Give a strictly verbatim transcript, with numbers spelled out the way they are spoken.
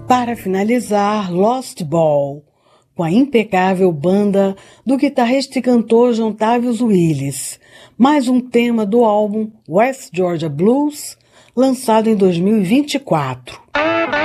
Para finalizar, Lost Ball, com a impecável banda do guitarrista e cantor John Tavius Willis, mais um tema do álbum West Georgia Blues, lançado em dois mil e vinte e quatro.